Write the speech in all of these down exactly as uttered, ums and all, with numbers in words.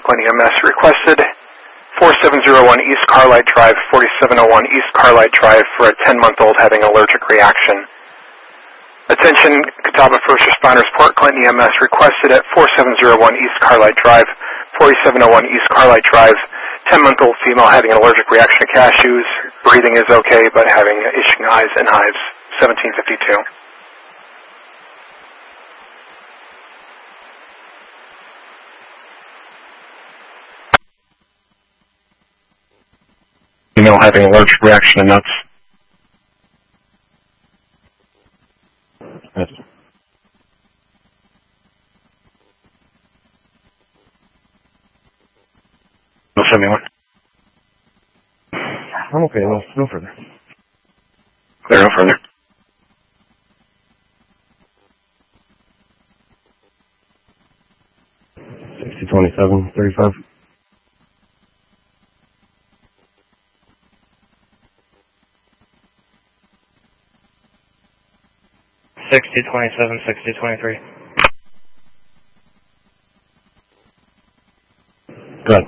Clinton E M S requested four seven zero one East Carlite Drive, forty-seven oh one East Carlite Drive for a ten-month-old having allergic reaction. Attention, Catawba First Responders, Port Clinton E M S requested at four seven zero one East Carlite Drive, forty-seven oh one East Carlite Drive, ten-month-old female having an allergic reaction to cashews. Breathing is okay, but having itching eyes and hives, seventeen fifty-two. Female having allergic reaction to nuts. Yes. No seventy-one. I'm okay, no, no further. Clear, no further. sixty twenty-seven thirty-five. sixty twenty-seven, sixty twenty-three. Good.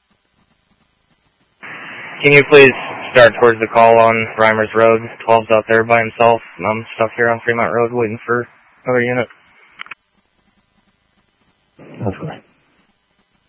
Can you please start towards the call on Reimers Road? twelve's out there by himself. I'm stuck here on Fremont Road waiting for another unit. That's good.